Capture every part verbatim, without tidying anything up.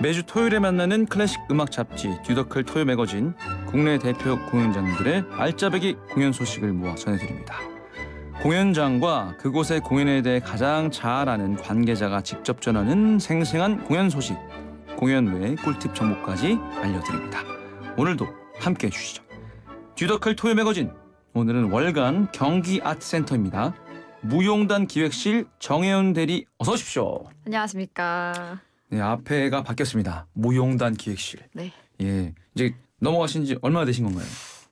매주 토요일에 만나는 클래식 음악 잡지 듀더클 토요 매거진, 국내 대표 공연장들의 알짜배기 공연 소식을 모아 전해드립니다. 공연장과 그곳의 공연에 대해 가장 잘 아는 관계자가 직접 전하는 생생한 공연 소식, 공연 외의 꿀팁 정보까지 알려드립니다. 오늘도 함께해 주시죠. 듀더클 토요 매거진, 오늘은 월간 경기 아트센터입니다. 무용단 기획실 정혜연 대리, 어서 오십시오. 안녕하십니까. 네, 앞에가 바뀌었습니다. 무용단 기획실. 네. 예, 이제 넘어가신 지 얼마나 되신 건가요?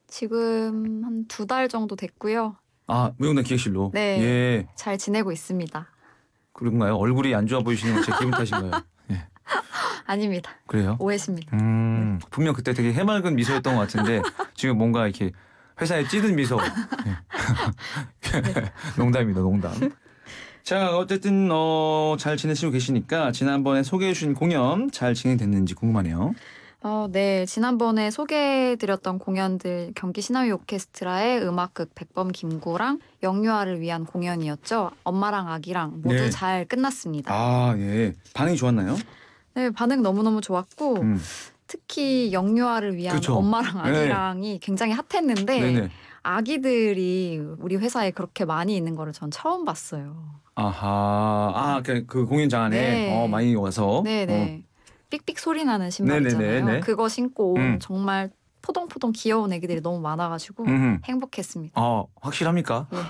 지금 한 두 달 정도 됐고요. 아, 무용단 기획실로. 네. 예, 잘 지내고 있습니다. 그런가요? 얼굴이 안 좋아 보이시는 건 제 기분 탓인가요? 예, 아닙니다. 그래요? 오해십니다. 음, 분명 그때 되게 해맑은 미소였던 것 같은데 지금 뭔가 이렇게 회사에 찌든 미소. 예. 농담입니다, 농담. 자, 어쨌든 어, 잘 지내시고 계시니까 지난번에 소개해 주신 공연 잘 진행됐는지 궁금하네요. 어, 네. 지난번에 소개해드렸던 공연들 경기 시나위 오케스트라의 음악극 백범 김구랑 영유아를 위한 공연이었죠. 엄마랑 아기랑 모두 네. 잘 끝났습니다. 아, 예. 반응이 좋았나요? 네, 반응 너무너무 좋았고 음. 특히 영유아를 위한 그쵸. 엄마랑 아기랑이 굉장히 핫했는데 네네. 아기들이 우리 회사에 그렇게 많이 있는 거를 전 처음 봤어요. 아하, 아, 그, 그 공연장 안에 네. 어, 많이 와서. 네네. 삑삑 소리 나는 신발 네네네네. 있잖아요. 그거 신고 온 음. 정말 포동포동 귀여운 애기들이 너무 많아가지고 음흠. 행복했습니다. 어, 확실합니까? 예.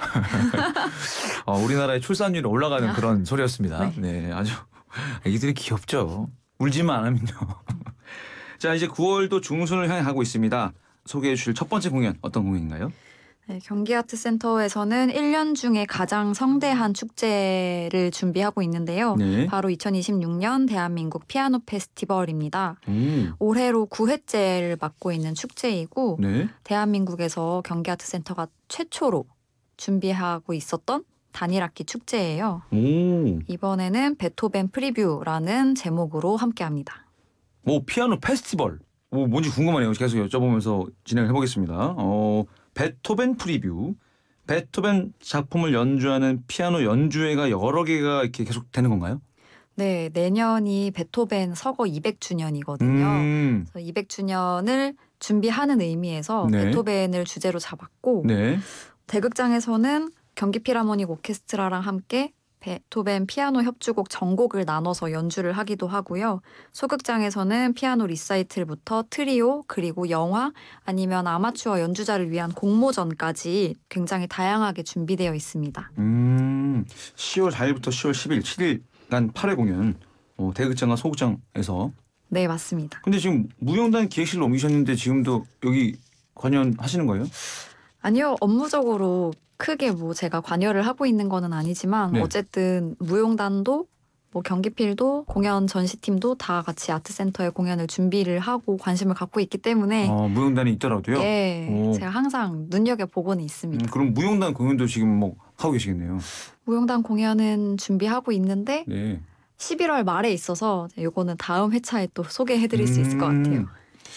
어, 우리나라의 출산율이 올라가는 그런 소리였습니다. 네. 네, 아주 애기들이 귀엽죠. 울지만 않으면요. 자, 이제 구월도 중순을 향해 가고 있습니다. 소개해 주실 첫 번째 공연 어떤 공연인가요? 네, 경기아트센터에서는 일 년 중에 가장 성대한 축제를 준비하고 있는데요. 네. 바로 이천이십육 년 대한민국 피아노 페스티벌입니다. 음. 올해로 구 회째를 맡고 있는 축제이고 네. 대한민국에서 경기아트센터가 최초로 준비하고 있었던 단일악기 축제예요. 오. 이번에는 베토벤 프리뷰라는 제목으로 함께합니다. 뭐 피아노 페스티벌. 뭐 뭔지 궁금하네요. 계속 여쭤보면서 진행을 해보겠습니다. 어, 베토벤 프리뷰. 베토벤 작품을 연주하는 피아노 연주회가 여러 개가 이렇게 계속 되는 건가요? 네, 내년이 베토벤 서거 이백 주년이거든요. 음. 그래서 이백 주년을 준비하는 의미에서 네. 베토벤을 주제로 잡았고 네. 대극장에서는 경기 필하모닉 오케스트라랑 함께 베토벤 피아노 협주곡 전곡을 나눠서 연주를 하기도 하고요. 소극장에서는 피아노 리사이틀부터 트리오 그리고 영화 아니면 아마추어 연주자를 위한 공모전까지 굉장히 다양하게 준비되어 있습니다. 음. 시월 사일부터 시월 십일, 칠 일간 팔 회 공연. 어, 대극장과 소극장에서. 네, 맞습니다. 근데 지금 무용단 기획실로 옮기셨는데 지금도 여기 관여하시는 거예요? 아니요, 업무적으로 크게 뭐 제가 관여를 하고 있는 거는 아니지만 네. 어쨌든 무용단도 뭐 경기필도 공연 전시팀도 다 같이 아트센터에 공연을 준비를 하고 관심을 갖고 있기 때문에 어, 무용단이 있더라도요? 예, 오. 제가 항상 눈여겨보고는 있습니다. 음, 그럼 무용단 공연도 지금 뭐 하고 계시겠네요. 무용단 공연은 준비하고 있는데 네. 십일월 말에 있어서 요거는 다음 회차에 또 소개해드릴 수 있을 것 같아요. 음.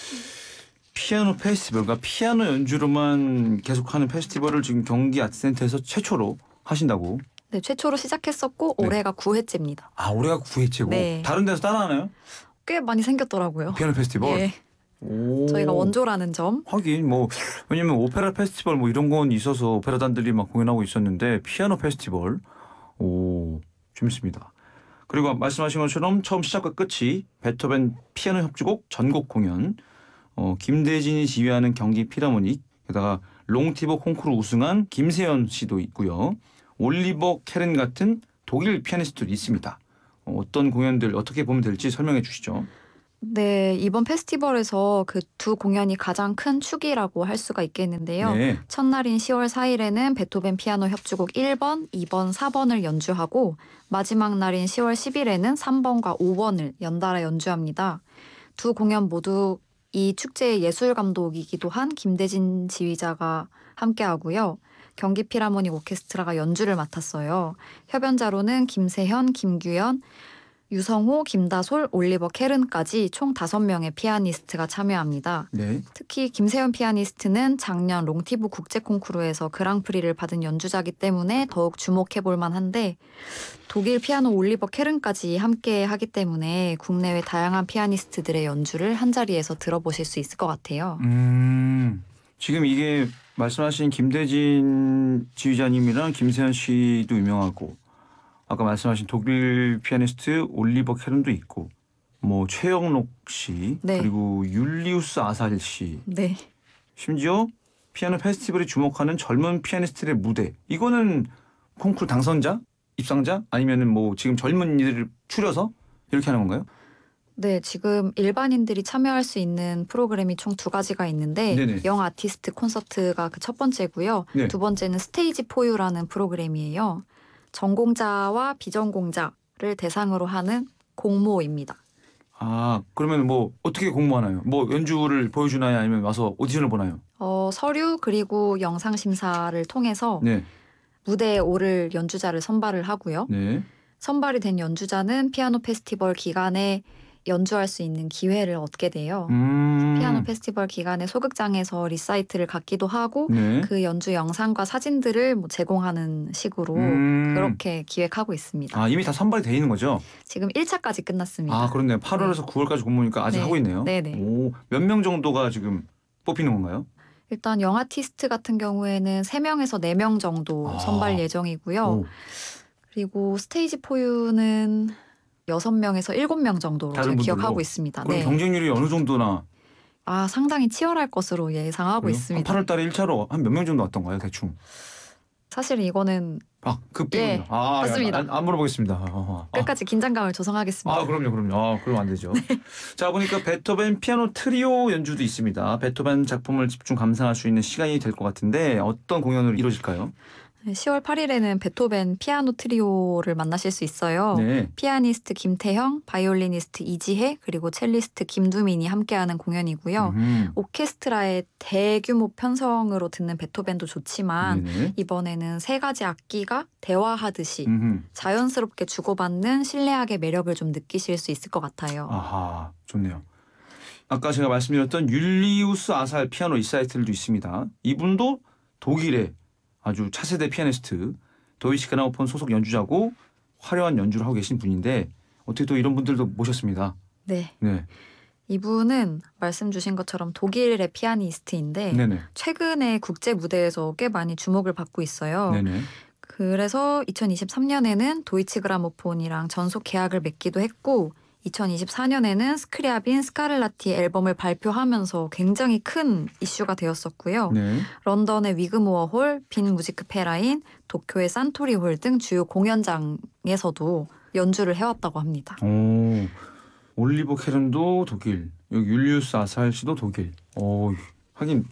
피아노 페스티벌, 그러니까 피아노 연주로만 계속하는 페스티벌을 지금 경기 아트센터에서 최초로 하신다고. 네, 최초로 시작했었고 네. 올해가 구 회째입니다. 아, 올해가 구 회째고. 네. 다른 데서 따라하나요? 꽤 많이 생겼더라고요. 피아노 페스티벌? 예, 오. 저희가 원조라는 점. 하긴 뭐 왜냐면 오페라 페스티벌 뭐 이런 건 있어서 오페라단들이 막 공연하고 있었는데 피아노 페스티벌, 오, 재밌습니다. 그리고 말씀하신 것처럼 처음 시작과 끝이 베토벤 피아노 협주곡 전곡 공연, 어, 김대진이 지휘하는 경기 필하모닉, 게다가 롱티버 콩쿠르 우승한 김세연 씨도 있고요. 올리버 캐른 같은 독일 피아니스트도 있습니다. 어, 어떤 공연들 어떻게 보면 될지 설명해 주시죠. 네, 이번 페스티벌에서 그 두 공연이 가장 큰 축이라고 할 수가 있겠는데요. 네. 첫날인 시월 사일에는 베토벤 피아노 협주곡 일 번, 이 번, 사 번을 연주하고 마지막 날인 시월 십일에는 삼 번과 오 번을 연달아 연주합니다. 두 공연 모두 이 축제의 예술 감독이기도 한 김대진 지휘자가 함께하고요. 경기 필하모닉 오케스트라가 연주를 맡았어요. 협연자로는 김세현, 김규현, 유성호, 김다솔, 올리버 캐른까지 총 다섯 명의 피아니스트가 참여합니다. 네. 특히 김세현 피아니스트는 작년 롱티브 국제 콩쿠르에서 그랑프리를 받은 연주자이기 때문에 더욱 주목해볼 만한데 독일 피아노 올리버 캐른까지 함께 하기 때문에 국내외 다양한 피아니스트들의 연주를 한자리에서 들어보실 수 있을 것 같아요. 음, 지금 이게 말씀하신 김대진 지휘자님이랑 김세현 씨도 유명하고 아까 말씀하신 독일 피아니스트 올리버 캐른도 있고 뭐 최영록 씨 네. 그리고 율리우스 아살 씨 네. 심지어 피아노 페스티벌이 주목하는 젊은 피아니스트의 무대 이거는 콩쿠르 당선자? 입상자? 아니면은 뭐 지금 젊은이들을 추려서 이렇게 하는 건가요? 네, 지금 일반인들이 참여할 수 있는 프로그램이 총 두 가지가 있는데 네네. 영 아티스트 콘서트가 그 첫 번째고요. 네. 두 번째는 스테이지 포유라는 프로그램이에요. 전공자와 비전공자를 대상으로 하는 공모입니다. 아 그러면 뭐 어떻게 공모하나요? 뭐 연주를 보여주나요? 아니면 와서 오디션을 보나요? 어, 서류 그리고 영상 심사를 통해서 네. 무대에 오를 연주자를 선발을 하고요. 네. 선발이 된 연주자는 피아노 페스티벌 기간에 연주할 수 있는 기회를 얻게 돼요. 음. 피아노 페스티벌 기간에 소극장에서 리사이트를 갖기도 하고 네. 그 연주 영상과 사진들을 뭐 제공하는 식으로 음. 그렇게 기획하고 있습니다. 아 이미 다 선발이 돼 있는 거죠? 지금 일 차까지 끝났습니다. 아 그렇네요. 팔월에서 구월까지 공모니까 아직 네. 하고 있네요. 네네. 오, 몇 명 정도가 지금 뽑히는 건가요? 일단 영 아티스트 같은 경우에는 세 명에서 네 명 정도 아. 선발 예정이고요. 오, 그리고 스테이지 포유는 여섯 명에서 일곱 명 정도로 다른 제가 분들로? 기억하고 있습니다. 그럼 네. 경쟁률이 어느 정도나 아, 상당히 치열할 것으로 예상하고 그래요? 있습니다. 한 팔월 달에 일 차로 한 몇 명 정도 왔던가요? 대충. 사실 이거는 아, 급비군요. 예, 아, 맞습니다. 안, 안 물어보겠습니다. 아, 아. 끝까지 긴장감을 조성하겠습니다. 아, 그럼요, 그럼요. 아, 그러면 안 되죠. 자, 보니까 베토벤 피아노 트리오 연주도 있습니다. 베토벤 작품을 집중 감상할 수 있는 시간이 될 것 같은데 어떤 공연으로 이루어질까요? 시월 팔일에는 베토벤 피아노 트리오를 만나실 수 있어요. 네. 피아니스트 김태형, 바이올리니스트 이지혜, 그리고 첼리스트 김두민이 함께하는 공연이고요. 음. 오케스트라의 대규모 편성으로 듣는 베토벤도 좋지만 네네. 이번에는 세 가지 악기가 대화하듯이 음흠. 자연스럽게 주고받는 실내악의 매력을 좀 느끼실 수 있을 것 같아요. 아하, 좋네요. 아까 제가 말씀드렸던 율리우스 아살 피아노 리사이틀도 있습니다. 이분도 독일의 아주 차세대 피아니스트, 도이치 그라모폰 소속 연주자고 화려한 연주를 하고 계신 분인데 어떻게 또 이런 분들도 모셨습니다. 네. 네, 이분은 말씀 주신 것처럼 독일의 피아니스트인데 네네, 최근에 국제 무대에서 꽤 많이 주목을 받고 있어요. 네네. 그래서 이천이십삼 년에는 도이치 그라모폰이랑 전속 계약을 맺기도 했고 이천이십사 년에는 스크리아빈 스카를라티 앨범을 발표하면서 굉장히 큰 이슈가 되었었고요. 네. 런던의 위그모어 홀, 빈 무지크 페라인, 도쿄의 산토리 홀 등 주요 공연장에서도 연주를 해왔다고 합니다. 오, 올리버 캐른도 독일, 여기 율리우스 아살 씨도 독일. 오, 하긴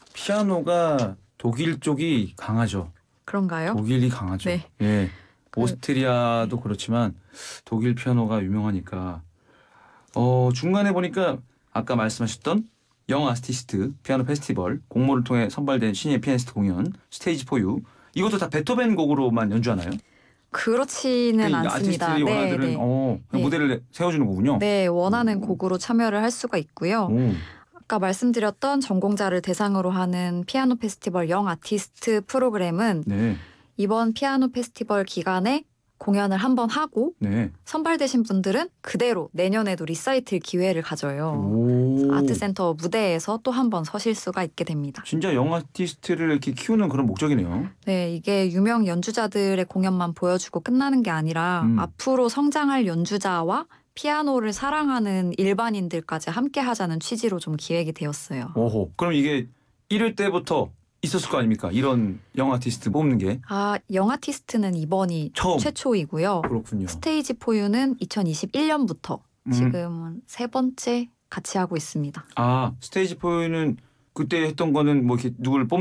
피아노가 독일 쪽이 강하죠. 그런가요? 독일이 강하죠. 네. 예. 그- 오스트리아도 그렇지만 독일 피아노가 유명하니까 어 중간에 보니까 아까 말씀하셨던 영 아티스트 피아노 페스티벌 공모를 통해 선발된 신예 피아니스트 공연 스테이지 포유 이것도 다 베토벤 곡으로만 연주하나요? 그렇지는 그러니까 않습니다. 아티스트들이 네, 원하들은 네. 어, 네. 무대를 세워주는 거군요. 네, 원하는 오. 곡으로 참여를 할 수가 있고요. 오. 아까 말씀드렸던 전공자를 대상으로 하는 피아노 페스티벌 영 아티스트 프로그램은 네, 이번 피아노 페스티벌 기간에 공연을 한번 하고 네. 선발되신 분들은 그대로 내년에도 리사이틀 기회를 가져요. 오. 아트센터 무대에서 또 한 번 서실 수가 있게 됩니다. 진짜 영 아티스트를 이렇게 키우는 그런 목적이네요. 네, 이게 유명 연주자들의 공연만 보여주고 끝나는 게 아니라 음. 앞으로 성장할 연주자와 피아노를 사랑하는 일반인들까지 함께 하자는 취지로 좀 기획이 되었어요. 오호. 그럼 이게 일 회 때부터 있었을 거 아닙니까? 이런 영 아티스트 뽑는 게 아, 영 아티스트는 이번이 처음. 최초이고요. 그렇군요. 스테이지 포유는 이천이십일 년부터 음. 지금은 세 번째 같이 하고 있습니다. 아 스테이지 포유는 그때 했던 거는 뭐 이렇게 누구를 뽑